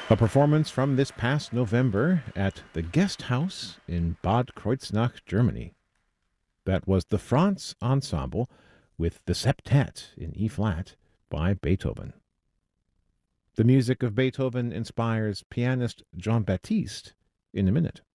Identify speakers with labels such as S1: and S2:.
S1: A performance from this past November at the Guest House in Bad Kreuznach, Germany. That was the Franz Ensemble with the Septet in E flat by Beethoven. The music of Beethoven inspires pianist Jean Baptiste in a minute.